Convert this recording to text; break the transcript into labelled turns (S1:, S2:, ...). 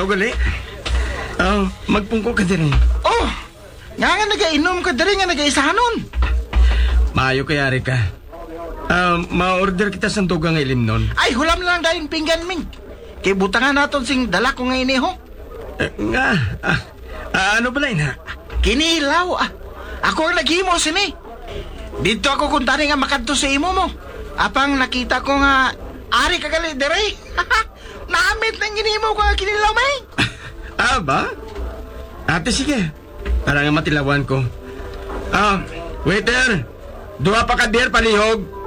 S1: Ikaw gali? Magpungko ka din.
S2: Oh, nga nagainom ka diri nga nagaisahanon.
S1: Maayo kay ari ka. Ma-order kita sa tugang ilim nun.
S2: Ay, hulam lang dahil pinggan, Ming. Kay butangan naton sing dala ko nga iniho.
S1: Ano ba na?
S2: Kinilaw, Ako ang naghimo sini. Dito ako kuntani nga makadto sa imo mo. Apang nakita ko nga, ari kagali dere. Naamit ng ginimo ko nga kinilaw, Ming.
S1: Ba? Ate, sige. Para nga matilawan ko. Waiter, duha pa ka beer palihog.